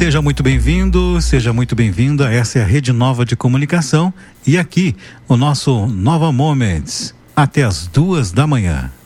Seja muito bem-vindo, seja muito bem-vinda. Essa é a Rede Nova de Comunicação e aqui o nosso Nova Moments, até as 2 da manhã.